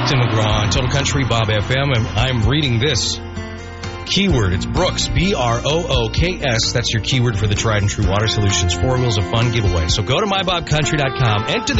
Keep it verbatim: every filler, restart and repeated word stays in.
Tim McGraw on Total Country, Bob F M. And I'm reading this keyword. It's Brooks, B R O O K S. That's your keyword for the Tried and True Water Solutions Four Wheels of Fun giveaway. So go to my bob country dot com, enter the